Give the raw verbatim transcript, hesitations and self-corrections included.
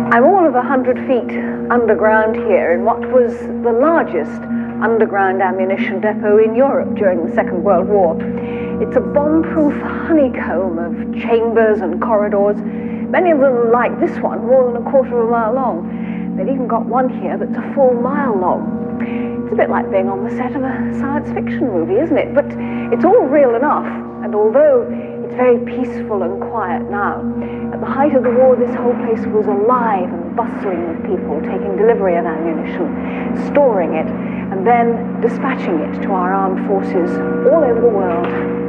I'm all of one hundred feet underground here in what was the largest underground ammunition depot in Europe during the Second World War. It's a bomb-proof honeycomb of chambers and corridors, many of them like this one, more than a quarter of a mile long. They've even got one here that's a full mile long. It's a bit like being on the set of a science fiction movie, isn't it? But it's all real enough, and although it's very peaceful and quiet now, at the height of the war this whole place was alive and bustling with people taking delivery of ammunition, storing it, and then dispatching it to our armed forces all over the world.